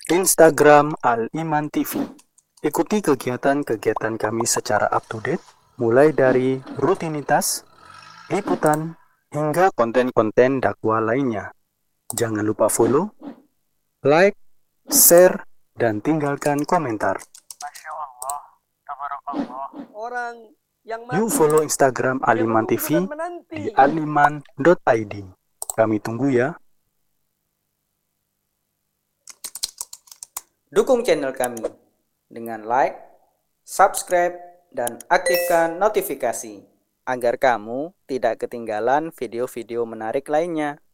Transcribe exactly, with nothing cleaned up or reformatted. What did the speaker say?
Instagram Al-Iman T V. Ikuti kegiatan-kegiatan kami secara up-to-date, mulai dari rutinitas, liputan, hingga konten-konten dakwah lainnya. Jangan lupa follow, like, share, dan tinggalkan komentar. Masya Allah, tabarakallah. Orang yang mati, Yuk follow Instagram Al-Iman T V di aliman dot i d. Kami tunggu ya. Dukung channel kami dengan like, subscribe, dan aktifkan notifikasi agar kamu tidak ketinggalan video-video menarik lainnya.